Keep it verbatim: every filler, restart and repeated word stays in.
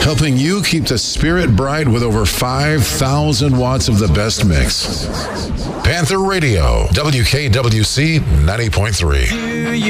helping you keep the spirit bright with over five thousand watts of the best mix. Panther Radio, W K W C ninety point three.